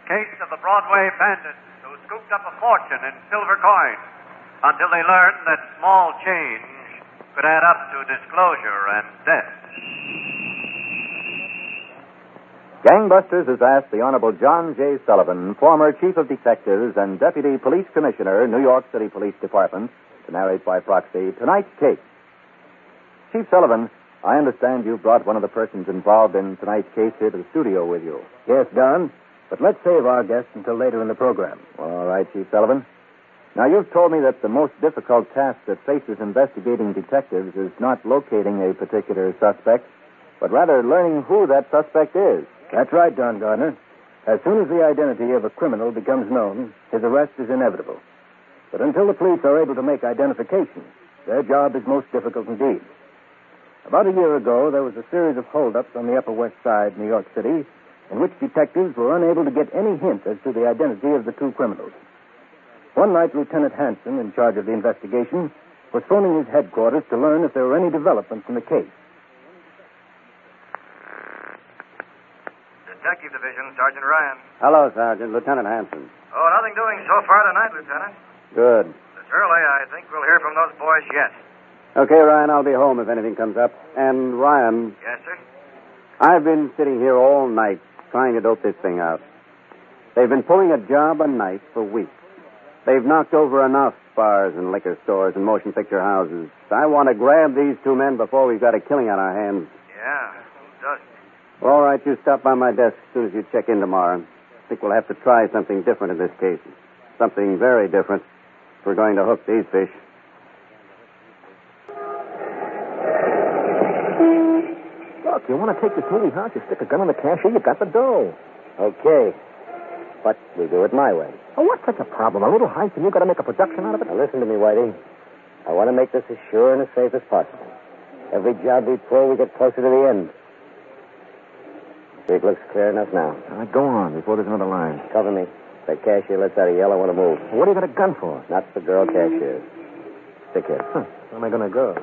case of the Broadway bandits who scooped up a fortune in silver coins until they learned that small change could add up to disclosure and death. Gangbusters has asked the Honorable John J. Sullivan, former Chief of Detectives and Deputy Police Commissioner, New York City Police Department, to narrate by proxy tonight's case. Chief Sullivan, I understand you brought one of the persons involved in tonight's case here to the studio with you. Yes, Don. But let's save our guest until later in the program. All right, Chief Sullivan. Now, you've told me that the most difficult task that faces investigating detectives is not locating a particular suspect, but rather learning who that suspect is. That's right, Don Gardner. As soon as the identity of a criminal becomes known, his arrest is inevitable. But until the police are able to make identification, their job is most difficult indeed. About a year ago, there was a series of holdups on the Upper West Side, New York City, in which detectives were unable to get any hint as to the identity of the two criminals. One night, Lieutenant Hanson, in charge of the investigation, was phoning his headquarters to learn if there were any developments in the case. Detective Division, Sergeant Ryan. Hello, Sergeant. Lieutenant Hanson. Oh, nothing doing so far tonight, Lieutenant. Good. It's early. I think we'll hear from those boys yet. Okay, Ryan, I'll be home if anything comes up. And, Ryan, Yes, sir? I've been sitting here all night trying to dope this thing out. They've been pulling a job a night for weeks. They've knocked over enough bars and liquor stores and motion picture houses. I want to grab these two men before we've got a killing on our hands. Yeah, who doesn't? All right, you stop by my desk as soon as you check in tomorrow. I think we'll have to try something different in this case. Something very different if we're going to hook these fish. Look, you want to take this movie house, you stick a gun on the cashier, you got the dough. Okay. But we do it my way. Oh, what's such a problem? A little heist and you got to make a production out of it? Now, listen to me, Whitey. I want to make this as sure and as safe as possible. Every job we pull, we get closer to the end. It looks clear enough now. All right, go on before there's another line. Cover me. If that cashier lets out a yell, I want to move. Well, what do you got a gun for? Not for girl cashiers. Stick here. Huh. Where am I going to go?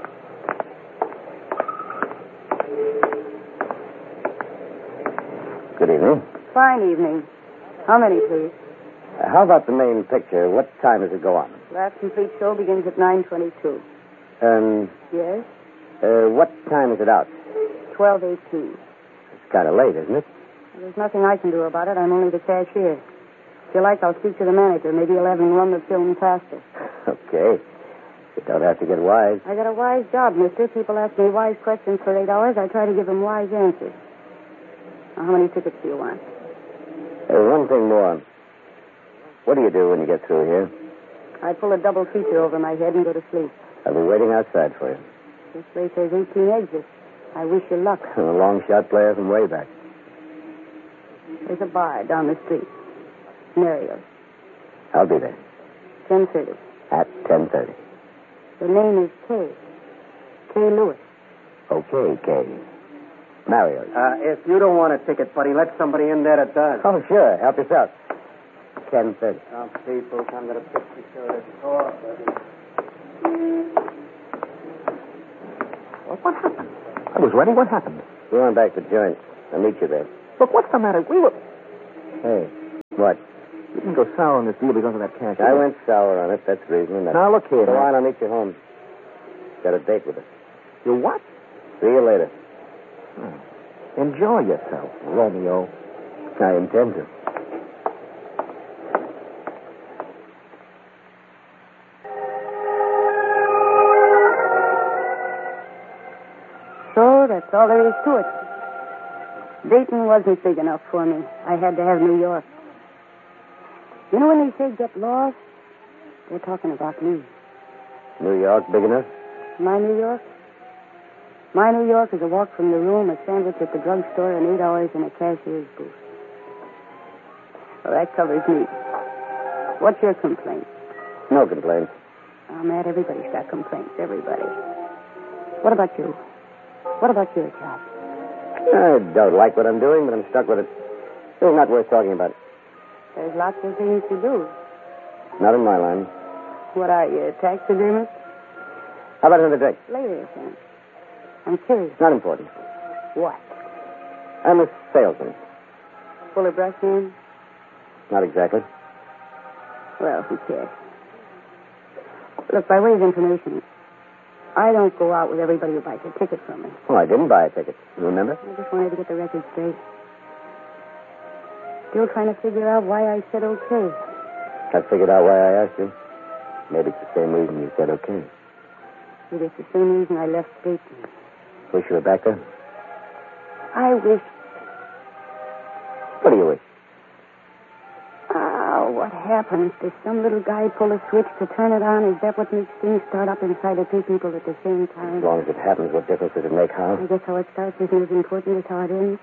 Good evening. Fine evening. How many, please? How about the main picture? What time does it go on? Last complete show begins at 9:22. Yes? What time is it out? 12:18. It's kind of late, isn't it? Well, there's nothing I can do about it. I'm only the cashier. If you like, I'll speak to the manager. Maybe he'll have him run the film faster. Okay. You don't have to get wise. I got a wise job, mister. People ask me wise questions for 8 hours. I try to give them wise answers. Now, how many tickets do you want? One thing more. What do you do when you get through here? I pull a double feature over my head and go to sleep. I'll be waiting outside for you. This place has 18 exits. I wish you luck. A long shot player from way back. There's a bar down the street. Mario's. I'll be there. 10:30. At 10:30. The name is Kay. Kay Lewis. Okay, Kay. Mario's. If you don't want a ticket, buddy, let somebody in there that does. Oh, sure. Help yourself. 10:30. Now, people, I'm going to fix you so this door, buddy. Well, what happened? I was ready. What happened? Go on back to the joint. I'll meet you there. Look, what's the matter? We were... Hey, what? You didn't go sour on this deal because of that cash. I went sour on it. That's the reason. And Now, look here. Go on, I'll meet you home. Got a date with us. You what? See you later. Enjoy yourself, Romeo. I intend to. So that's all there is to it. Dayton wasn't big enough for me. I had to have New York. You know when they say get lost? They're talking about me. New York big enough? My New York? My New York is a walk from the room, a sandwich at the drugstore, and 8 hours in a cashier's booth. Well, that covers me. What's your complaint? No complaints. Oh, Matt, everybody's got complaints. Everybody. What about you? What about your job? I don't like what I'm doing, but I'm stuck with it. It's not worth talking about. There's lots of things to do. Not in my line. What are you, a taxidermist? How about another drink? Later, then. I'm curious. Not important. What? I'm a salesman. Full of breath in? Not exactly. Well, who cares? Look, by way of information, I don't go out with everybody who buys a ticket from me. Oh, I didn't buy a ticket. You remember? I just wanted to get the record straight. Still trying to figure out why I said okay. I figured out why I asked you. Maybe it's the same reason you said okay. Maybe it's the same reason I left Dayton. Wish you were back there? I wish... What do you wish? What happens? Does some little guy pull a switch to turn it on? Is that what makes things start up inside of two people at the same time? As long as it happens, what difference does it make, how? I guess how it starts isn't as important as how it ends.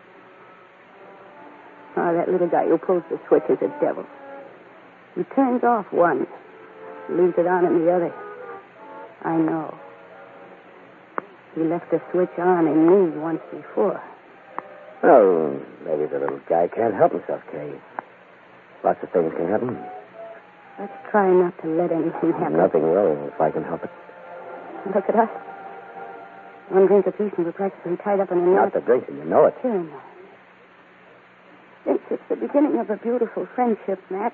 That little guy who pulls the switch is a devil. He turns off one, leaves it on in the other. I know. He left the switch on in me once before. Oh, maybe the little guy can't help himself, Kay. Lots of things can happen. Let's try not to let anything happen. Nothing will, if I can help it. Look at us. One drink apiece and we're practically tied up in a knot. Not the drinking, you know it. Sure, no. It's the beginning of a beautiful friendship, Matt.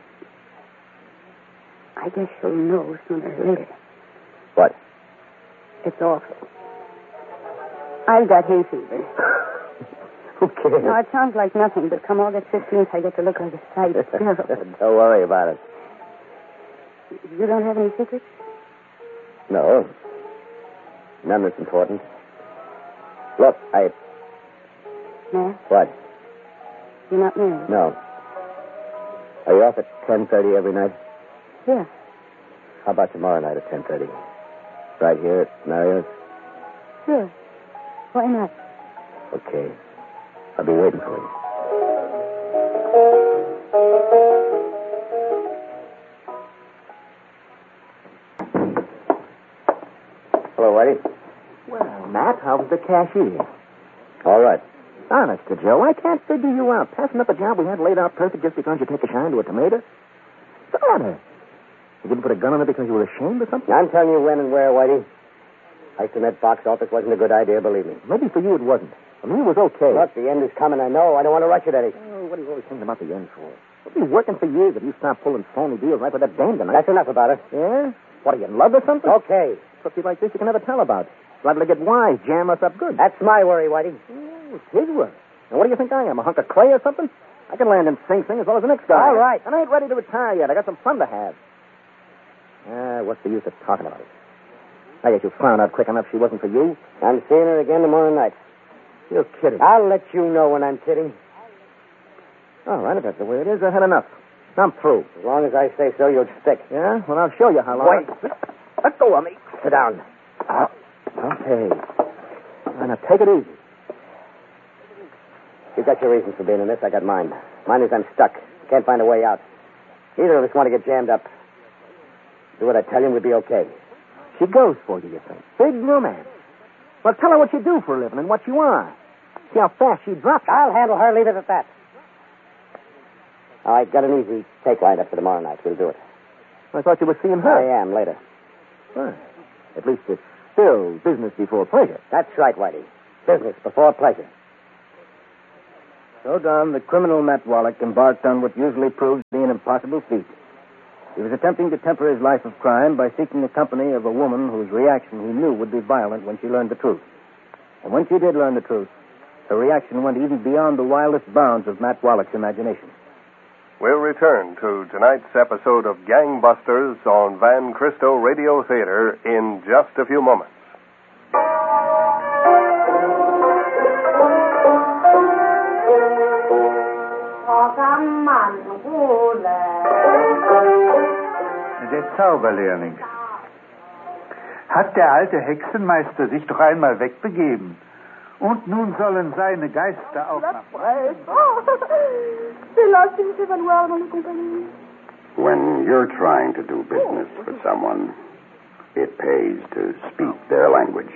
I guess you'll know sooner or later. What? It's awful. I've got hay fever. Who cares? No, it sounds like nothing, but come August 15th, I get to look like a sight. Don't worry about it. You don't have any secrets? No. None that's important. Look, Matt? What? You're not married? No. Are you off at 10:30 every night? Yeah. How about tomorrow night at 10:30? Right here at Mario's? Sure. Why not? Okay. I'll be waiting for you. Hello, Whitey. Well, Matt, how was the cashier? All right. Honest to Joe, I can't figure you out. Passing up a job we had laid out perfect just because you take a shine to a tomato? What's the matter? You didn't put a gun on it because you were ashamed or something? I'm telling you when and where, Whitey. Hiking that box office wasn't a good idea, believe me. Maybe for you it wasn't. For me, it was okay. Look, the end is coming, I know. I don't want to rush it, Eddie. Oh, what are you always thinking about the end for? I've been working for years if you stop pulling phony deals right with that dame tonight. That's enough about it. Yeah? What, are you in love or something? Okay. Something like this you can never tell about. Liable to get wise, jam us up good. That's my worry, Whitey. Oh, it's his worry. Now, what do you think I am, a hunk of clay or something? I can land in Sing Sing as well as the next guy. All right. And I ain't ready to retire yet. I got some fun to have. What's the use of talking about it? I guess you found out quick enough she wasn't for you. I'm seeing her again tomorrow night. You're kidding. I'll let you know when I'm kidding. All right, if that's the way it is, I had enough. I'm through. As long as I say so, you'll stick. Yeah? Well, I'll show you how long. Wait. Let go of me. Sit down. Okay. Now, take it easy. You got your reasons for being in this. I got mine. Mine is I'm stuck. Can't find a way out. Neither of us want to get jammed up. Do what I tell you and we'll be okay. She goes for you think? Big romance. Well, tell her what you do for a living and what you are. See how fast she drops you. I'll handle her. Leave it at that. All right, got an easy take lined up for tomorrow night. We'll do it. I thought you were seeing her. I am, later. Well, at least it's still business before pleasure. That's right, Whitey. Business before pleasure. So, Don, the criminal Matt Wallach embarked on what usually proves to be an impossible feat. He was attempting to temper his life of crime by seeking the company of a woman whose reaction he knew would be violent when she learned the truth. And when she did learn the truth, her reaction went even beyond the wildest bounds of Matt Wallach's imagination. We'll return to tonight's episode of Gangbusters on Van Cristo Radio Theater in just a few moments. Der Zauberlehrling. Hat der alte Hexenmeister sich doch einmal wegbegeben. Und nun sollen seine Geister auch nach... When you're trying to do business for someone, it pays to speak their language.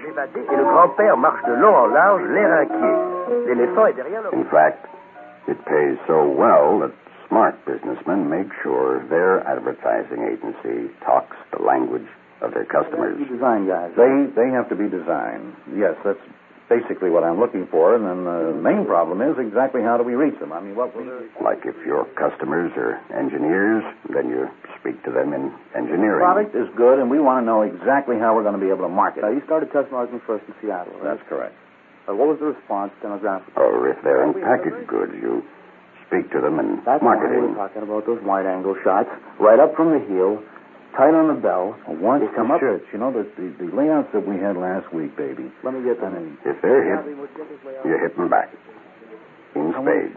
In fact, it pays so well that smart businessmen make sure their advertising agency talks the language of their customers. Design guys. They have to be designed. Yes, that's basically what I'm looking for, and then the main problem is exactly how do we reach them? I mean, what was it? Like if your customers are engineers, then you speak to them in engineering. The product is good, and we want to know exactly how we're going to be able to market it. You started test marketing first in Seattle, right? That's correct. What was the response demographically? Or if they're in packaged goods, you speak to them in That's marketing. We're talking about those wide-angle shots, right up from the heel, tight on the bell. Watch They come the up. shirts. You know, the layouts that we had last week, baby. Let me get them. If they're hit, you hit them back. In spades.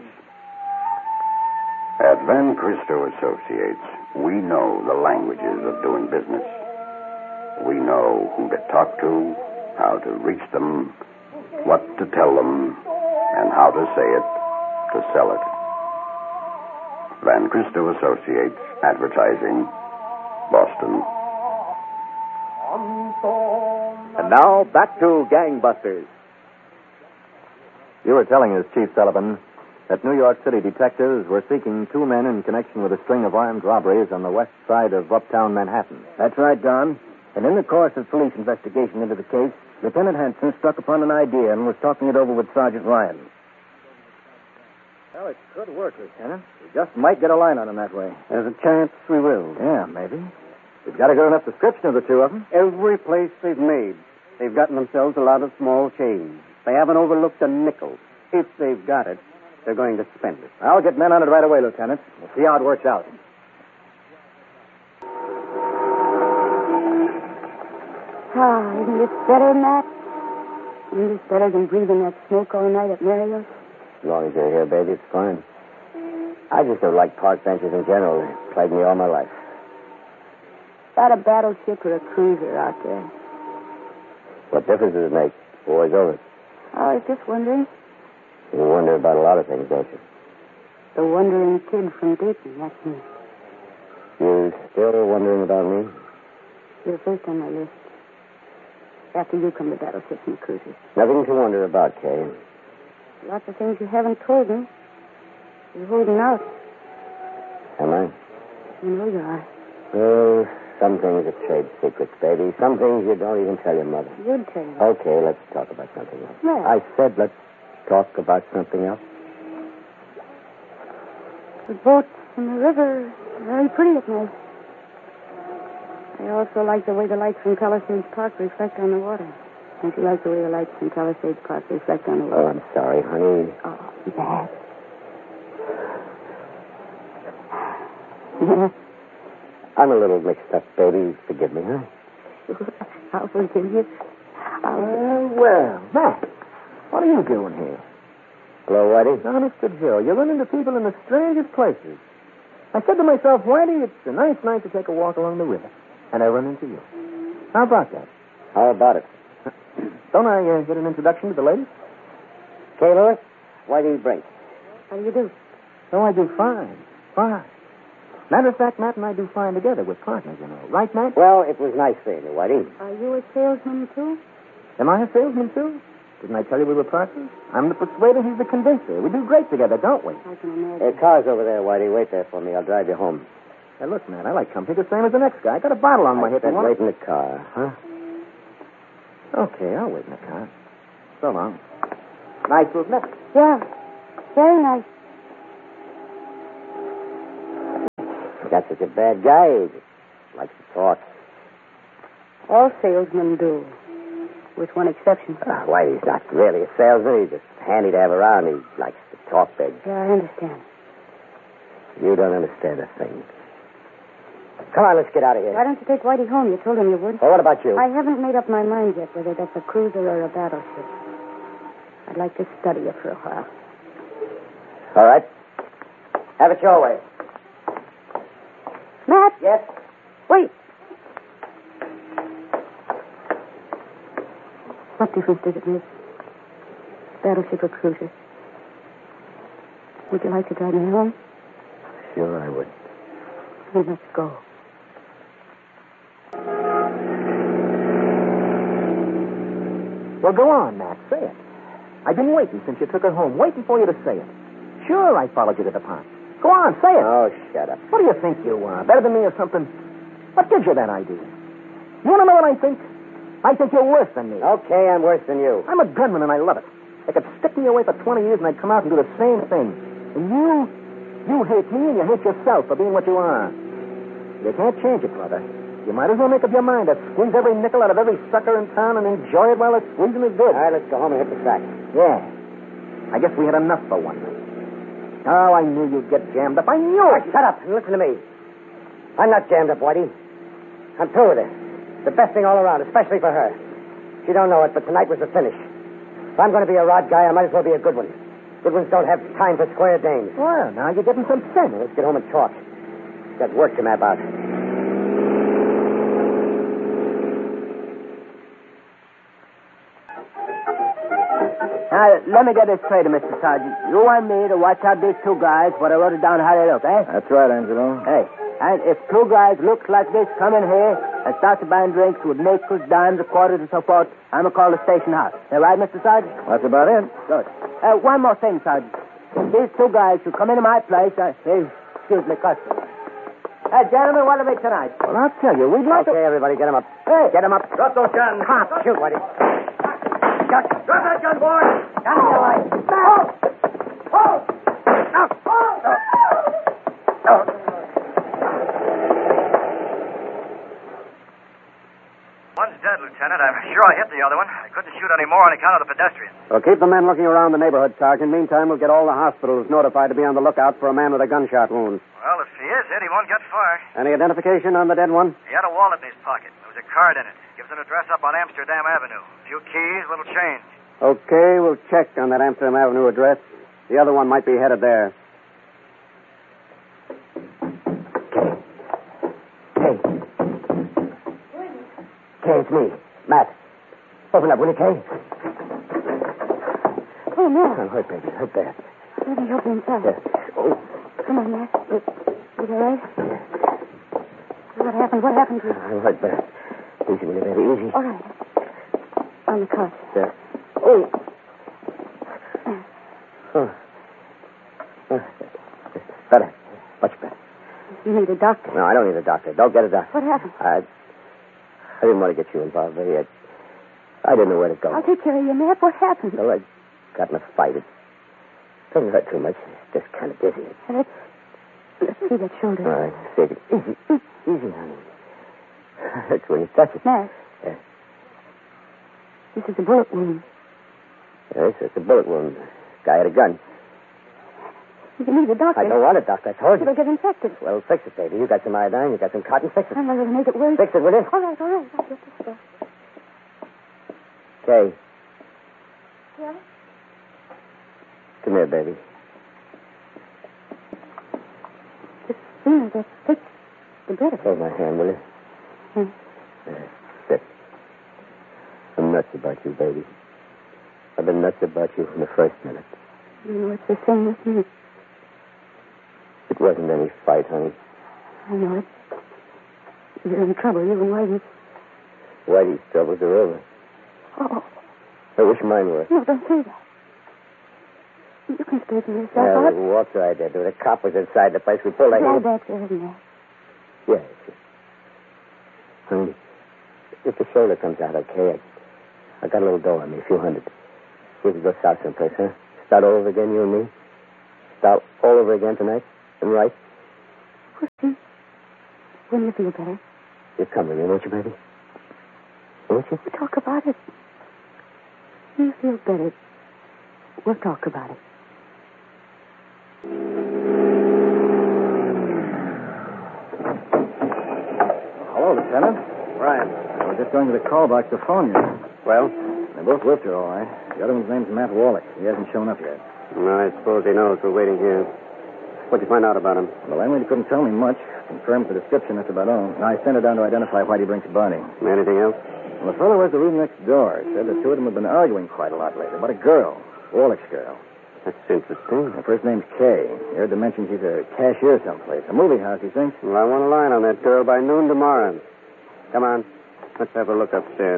At Van Christo Associates, we know the languages of doing business. We know who to talk to, how to reach them, what to tell them, and how to say it to sell it. Van Christo Associates, Advertising, Boston. And now, back to Gangbusters. You were telling us, Chief Sullivan, that New York City detectives were seeking two men in connection with a string of armed robberies on the west side of uptown Manhattan. That's right, Don. And in the course of police investigation into the case, Lieutenant Hanson struck upon an idea and was talking it over with Sergeant Ryan. Well, it could work, Lieutenant. We just might get a line on him that way. There's a chance we will. Yeah, maybe. We've got a good enough description of the two of them. Every place they've made, they've gotten themselves a lot of small change. They haven't overlooked a nickel. If they've got it, they're going to spend it. I'll get men on it right away, Lieutenant. We'll see how it works out. Ah, isn't this better, Matt? Isn't this better than breathing that smoke all night at Mario's? As long as you're here, baby, it's fine. I just don't like park benches in general. They plagued me all my life. Got a battleship or a cruiser out there? What difference does it make? War's over. I was just wondering. You wonder about a lot of things, don't you? The wandering kid from Dayton, that's me. You still wondering about me? You're first on my list. After you come the battleships and cruisers. Nothing to wonder about, Kay. Lots of things you haven't told me. You're holding out. Am I? You know you are. Oh, some things are trade secrets, baby. Some things you don't even tell your mother. You'd tell me. Okay, let's talk about something else. Well. I said let's talk about something else. The boats in the river are very pretty at night. I also like the way the lights from Palisades Park reflect on the water. Don't you like the way the lights from Palisades Park reflect on the water? Oh, I'm sorry, honey. Oh, Dad. Yeah. I'm a little mixed up, baby. Forgive me, huh? I'll forgive you. Well, Matt, what are you doing here? Hello, Whitey. Honest to Joe, you run into people in the strangest places. I said to myself, Whitey, it's a nice night to take a walk along the river. And I run into you. How about that? How about it? Don't I get an introduction to the ladies? Kay Lewis, Whitey Brink. How do you do? Oh, I do fine. Fine. Matter of fact, Matt and I do fine together. We're partners, you know. Right, Matt? Well, it was nice seeing you, Whitey. Are you a salesman, too? Am I a salesman, too? Didn't I tell you we were partners? I'm the persuader, he's the convincer. We do great together, don't we? I can imagine. Car's over there, Whitey. Wait there for me. I'll drive you home. Hey, look, Matt, I like company the same as the next guy. I got a bottle on my hip. Then wait in the car, huh? Okay, I'll wait in the car. So long. Nice to have met. Yeah. Very nice. Not such a bad guy. He just likes to talk. All salesmen do. With one exception. Why, he's not really a salesman. He's just handy to have around. He likes to talk big. Yeah, I understand. You don't understand a thing. Come on, let's get out of here. Why don't you take Whitey home? You told him you would. Well, what about you? I haven't made up my mind yet whether that's a cruiser or a battleship. I'd like to study it for a while. All right. Have it your way. Matt? Yes? Wait. What difference does it make? Battleship or cruiser? Would you like to drive me home? Sure, I would. Then let's go. Well, go on, Matt. Say it. I've been waiting since you took her home, waiting for you to say it. Sure, I followed you to the pond. Go on, say it. Oh, shut up. What do you think you are? Better than me or something? What gives you that idea? You want to know what I think? I think you're worse than me. Okay, I'm worse than you. I'm a gunman, and I love it. They could stick me away for 20 years, and I'd come out and do the same thing. And you hate me, and you hate yourself for being what you are. You can't change it, brother. You might as well make up your mind to squeeze every nickel out of every sucker in town and enjoy it while the squeezing is good. All right, let's go home and hit the sack. Yeah. I guess we had enough for one night. Oh, I knew you'd get jammed up. I knew it. Shut up and listen to me. I'm not jammed up, Whitey. I'm through with it. The best thing all around, especially for her. She don't know it, but tonight was the finish. If I'm going to be a rod guy, I might as well be a good one. Good ones don't have time for square dames. Well, now you're getting some sense. Let's get home and talk. Got work to map out. Now, let me get this straight, Mr. Sergeant. You want me to watch out these two guys, but I wrote it down how they look, eh? That's right, Angelo. Hey, and if two guys looks like this come in here and start to buying drinks with nickels, dimes, quarters, and so forth, I'm going to call the station house. Is that right, Mr. Sergeant? That's about it. Good. One more thing, Sergeant. These two guys who come into my place, excuse me, customer. Gentlemen, what do we tonight? Well, I'll tell you, we'd like Okay, everybody, get him up. Hey! Get him up. Drop those guns. Come on, shoot, Whitey. Drop that gun, boy. Gun in your eye. One's dead, Lieutenant. I'm sure I hit the other one. I couldn't shoot any more on account of the pedestrian. Well, keep the men looking around the neighborhood, Sergeant. Meantime, we'll get all the hospitals notified to be on the lookout for a man with a gunshot wound. Well, if he is hit, he won't get far. Any identification on the dead one? He had a wallet in his pocket. There was a card in it. Gives an address up on Amsterdam Avenue. A few keys, little change. Okay, we'll check on that Amsterdam Avenue address. The other one might be headed there. Kay, it's me. Matt. Open up, will you, Kay? Oh, no. I'm hurt, baby. Hurt bad. Let me help you inside. Yeah. Oh. Come on, Matt. Is it all right? What happened? What happened to you? I'm hurt bad. Easy, will you, baby? Easy. All right. On the couch. Yeah. Oh. Better. Much better. You need a doctor. No, I don't need a doctor. Don't get a doctor. What happened? I didn't want to get you involved, baby. I didn't know where to go. I'll take care of you, Matt. What happened? So I got in a fight. It doesn't hurt too much. It's just kind of dizzy. Let's see that shoulder. All right. Take it. Easy. Easy, honey. Hurts when you touch it. Matt. Yeah. This is a bullet wound. Yes, it's a bullet wound. Guy had a gun. You need a doctor. I don't want a doctor. I told you. It'll get infected. Well, fix it, baby. You got some iodine. You got some cotton. Fix it. I'm not going to make it worse. Fix it, will you? All right. I'll get this stuff. Kay. Yeah? Come here, baby. The sooner that's fixed, the better. Hold my hand, will you? Sit. I'm nuts about you, baby. I've been nuts about you from the first minute. You know, it's the same with me. It wasn't any fight, honey. I know it. You're in trouble, you and Whitey. Whitey's troubles are over. Oh. I wish mine were. No, don't say that. You can straighten yourself Yeah, out. we walked right there. The cop was inside the place. We pulled a Lie hand. back there, isn't there? Yes. Honey, if the shoulder comes out okay, I got a little dough on me, a few hundred. We could go south someplace, huh? Start all over again, you and me? Start all over again tonight? And right? We'll see. When you feel better. You're coming in, won't you, baby? Won't you? We'll talk about it. When you feel better, we'll talk about it. Hello, Lieutenant. Brian. I was just going to the call box to phone you. Well? They both whipped her, all right. The other one's name's Matt Wallach. He hasn't shown up yet. No, I suppose he knows we're waiting here. What'd you find out about him? The landlady couldn't tell me much. Confirmed the description, that's about all. Now, I sent her down to identify Whitey Brink's body. Anything else? Well, the fellow was the room next door. Said the two of them have been arguing quite a lot lately about a girl, Wallach's girl. That's interesting. Her first name's Kay. You heard her mention she's a cashier someplace. A movie house, he thinks. Well, I want a line on that girl by noon tomorrow. Come on. Let's have a look upstairs.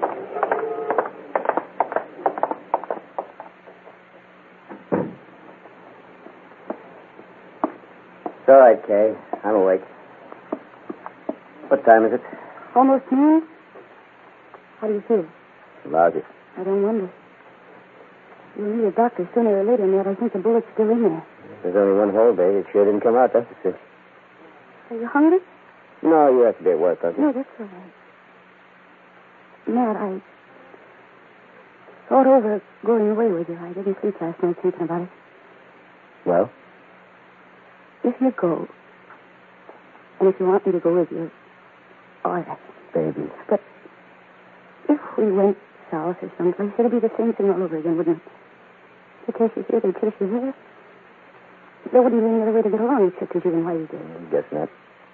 It's all right, Kay. I'm awake. What time is it? Almost noon. How do you feel? Lousy. I don't wonder. You'll need a doctor sooner or later, Ned. I think the bullet's still in there. There's only one hole, babe. It sure didn't come out, that's the cinch. Are you hungry? No, you have to be at work, don't you? No, that's all right. Ned, I thought over going away with you. I didn't sleep last night thinking about it. Well? If you go, and if you want me to go with you, all right. Baby. But if we went south or someplace, it'd be the same thing all over again, wouldn't it? They kiss you here, they kiss you here. There wouldn't be any other way to get along except as you and Whitey did. Guess not.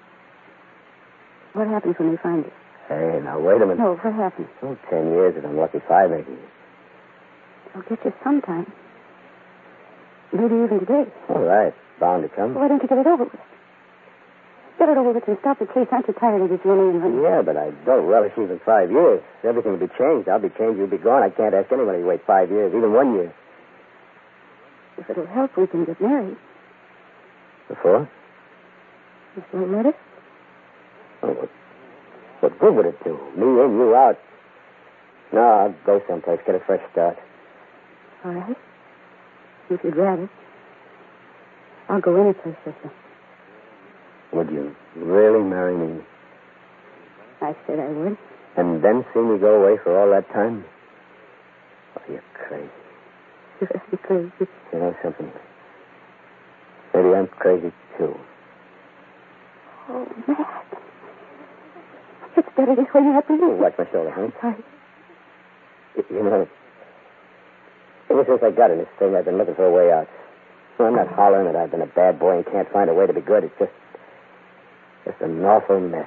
What happens when they find you? Hey, now, wait a minute. No, what happens? Oh, 10 years and I'm lucky 5 maybe. They'll get you sometime. Maybe even today. All right. Bound to come. Why don't you get it over with? Get it over with and stop the case. Aren't you tired of this running and running? Yeah, but I don't relish even 5 years. Everything will be changed. I'll be changed. You'll be gone. I can't ask anybody to wait 5 years, even 1 year. If it'll help, we can get married. Before? This little letter? Oh, what good would it do? Me in, you out. No, I'll go someplace, get a fresh start. All right. If you'd rather. I'll go any place with you. Would you really marry me? I said I would. And then see me go away for all that time? Oh, you're crazy. You're crazy. You know something? Maybe I'm crazy, too. Oh, Matt. It's better this way, Matt, than you. Watch my shoulder, huh? Sorry. You know, ever since I got in this thing, I've been looking for a way out. Well, I'm not hollering that I've been a bad boy and can't find a way to be good. It's just an awful mess.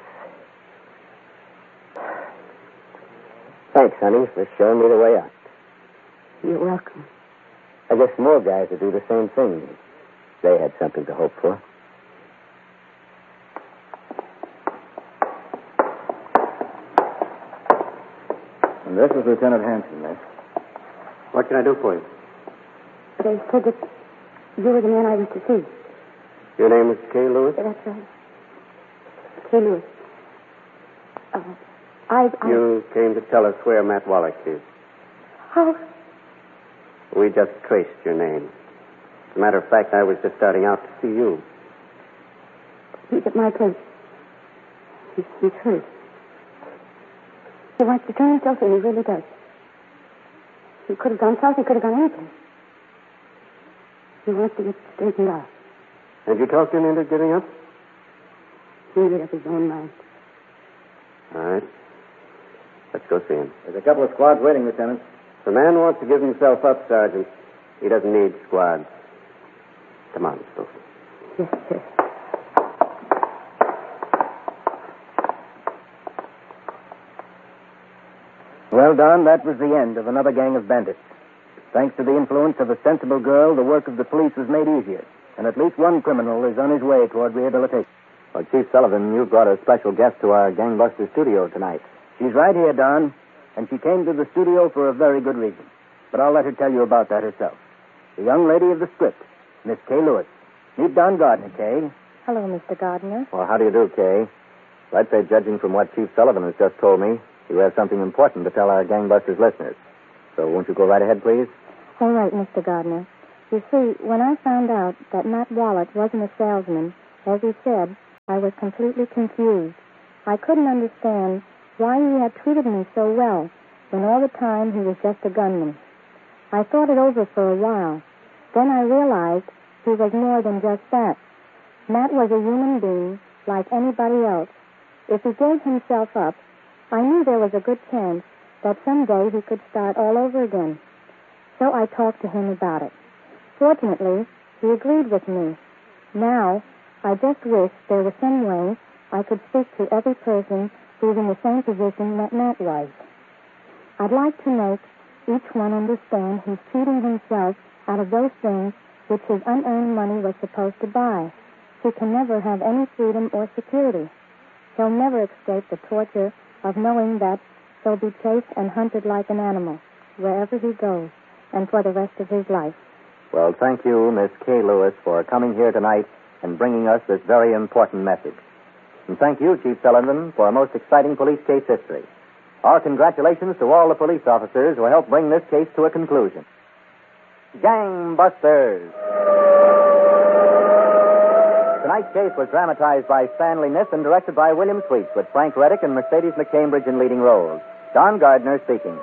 Thanks, honey, for showing me the way out. You're welcome. I guess more guys would do the same thing. They had something to hope for. And this is Lieutenant Hanson, miss. What can I do for you? They said that you were the man I was to see. Your name is Kay Lewis? That's right. Kay Lewis. You came to tell us where Matt Wallach is. How? We just traced your name. As a matter of fact, I was just starting out to see you. He's at my place. He's hurt. He wants to turn himself in. He really does. He could have gone south. He could have gone anyplace. He wants to get straightened out. Have you talked him into giving up? He made up his own mind. All right. Let's go see him. There's a couple of squads waiting, Lieutenant. If the man wants to give himself up, Sergeant, he doesn't need squads. Come on, Sophie. Yes, sir. Well, Don, that was the end of another gang of bandits. Thanks to the influence of a sensible girl, the work of the police was made easier, and at least one criminal is on his way toward rehabilitation. Well, Chief Sullivan, you've brought a special guest to our Gangbuster studio tonight. She's right here, Don, and she came to the studio for a very good reason. But I'll let her tell you about that herself. The young lady of the script, Miss Kay Lewis. Meet Don Gardner, Kay. Hello, Mr. Gardner. Well, how do you do, Kay? Well, I'd say, judging from what Chief Sullivan has just told me, you have something important to tell our Gangbusters listeners. So won't you go right ahead, please? All right, Mr. Gardner. You see, when I found out that Matt Wallach wasn't a salesman, as he said, I was completely confused. I couldn't understand why he had treated me so well when all the time he was just a gunman. I thought it over for a while. Then I realized he was more than just that. Matt was a human being like anybody else. If he gave himself up, I knew there was a good chance that someday he could start all over again. So I talked to him about it. Fortunately, he agreed with me. Now, I just wish there was some way I could speak to every person who's in the same position that Matt was. I'd like to make each one understand he's cheating himself out of those things which his unearned money was supposed to buy. He can never have any freedom or security. He'll never escape the torture of knowing that he'll be chased and hunted like an animal wherever he goes and for the rest of his life. Well, thank you, Miss Kay Lewis, for coming here tonight and bringing us this very important message. And thank you, Chief Sullivan, for a most exciting police case history. Our congratulations to all the police officers who helped bring this case to a conclusion. Gangbusters. Tonight's case was dramatized by Stanley Niss and directed by William Sweets, with Frank Reddick and Mercedes McCambridge in leading roles. Don Gardner speaking.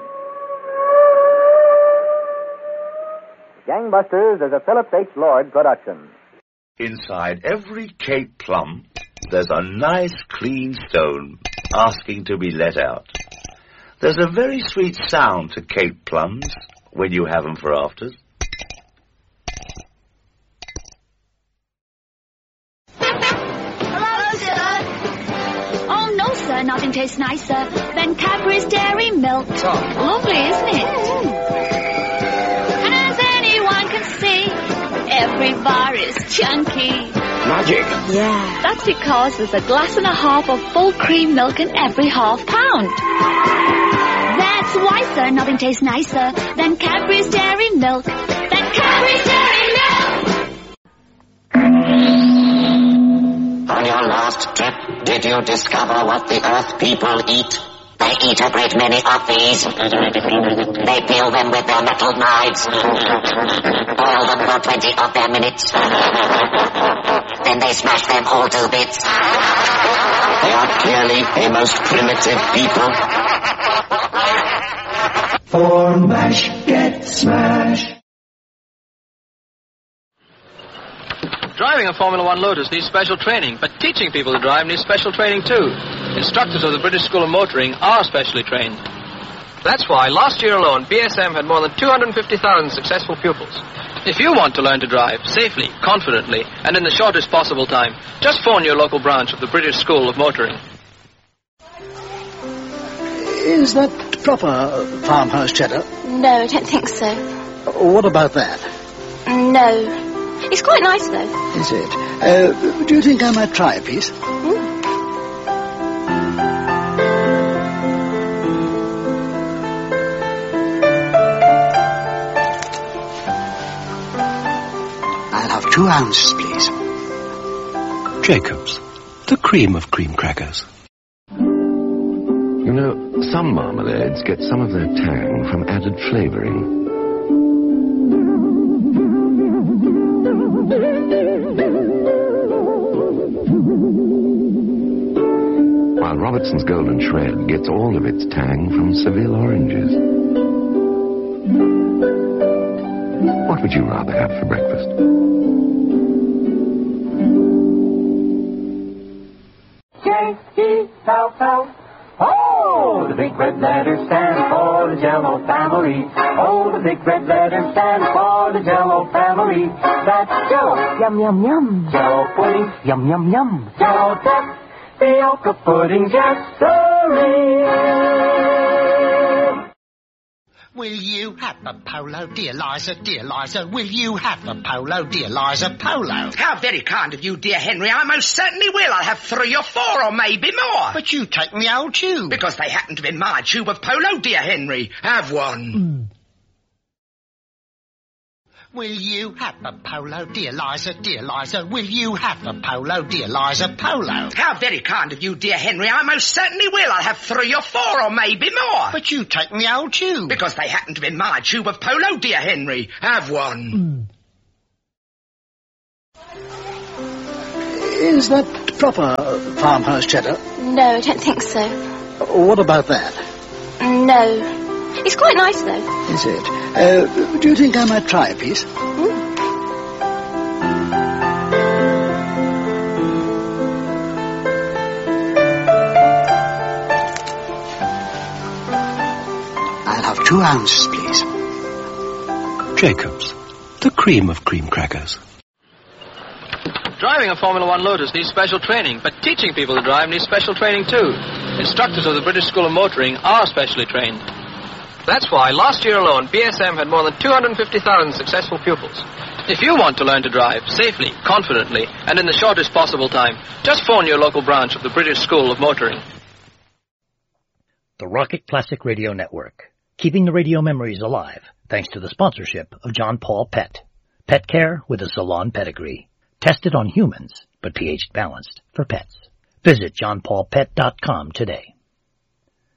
Gangbusters is a Phillips H. Lord production. Inside every Cape plum, there's a nice clean stone asking to be let out. There's a very sweet sound to Cape plums when you have them for afters. Hello, sir. Oh, no, sir. Nothing tastes nicer than Cadbury's Dairy Milk. Lovely, isn't it? And as anyone can see, every bar is chunky. Magic. Yeah. That's because there's a glass and a half of full cream milk in every half pound. That's why, sir, nothing tastes nicer than Cadbury's Dairy Milk. Cadbury's Dairy Milk! On your last trip, did you discover what the Earth people eat? They eat a great many of these. They peel them with their metal knives. Boil them for 20 of their minutes. Then they smash them all to bits. They are clearly a most primitive people. For MASH, get smashed. Driving a Formula One Lotus needs special training, but teaching people to drive needs special training too. Instructors of the British School of Motoring are specially trained. That's why last year alone, BSM had more than 250,000 successful pupils. If you want to learn to drive safely, confidently, and in the shortest possible time, just phone your local branch of the British School of Motoring. Is that proper farmhouse cheddar? No, I don't think so. What about that? No. It's quite nice, though. Is it? Do you think I might try a piece? I'll have 2 ounces, please. Jacob's, the cream of cream crackers. You know, some marmalades get some of their tang from added flavoring. While Robertson's Golden Shred gets all of its tang from Seville oranges. What would you rather have for breakfast? J-E-L-L. Oh, the big red letters stand for the Jell-O family. Oh, the big red letters stand for the Jell-O family. That's Jell-O, yum, yum, yum. Jell-O pudding, yum, yum, yum. Jell-O duck, Fioca pudding, Jesserie. Will you have a polo, dear Liza, dear Liza? Will you have a polo, dear Liza, polo? How very kind of you, dear Henry. I most certainly will. I'll have 3 or 4 or maybe more. But you take the old tube. Because they happen to be my tube of polo, dear Henry. Have one. Will you have a polo, dear Liza, dear Liza? Will you have a polo, dear Liza, polo? How very kind of you, dear Henry. I most certainly will. I'll have 3 or 4 or maybe more. But you take the old tube. Because they happen to be my tube of polo, dear Henry. Have one. Is that proper farmhouse cheddar? No, I don't think so. What about that? No. It's quite nice, though. Is it? Do you think I might try a piece? I'll have 2 ounces, please. Jacob's, the cream of cream crackers. Driving a Formula One Lotus needs special training, but teaching people to drive needs special training too. Instructors of the British School of Motoring are specially trained. That's why last year alone, BSM had more than 250,000 successful pupils. If you want to learn to drive safely, confidently, and in the shortest possible time, just phone your local branch of the British School of Motoring. The Rocket Classic Radio Network, keeping the radio memories alive, thanks to the sponsorship of John Paul Pet. Pet care with a salon pedigree. Tested on humans, but pH balanced for pets. Visit johnpaulpet.com today.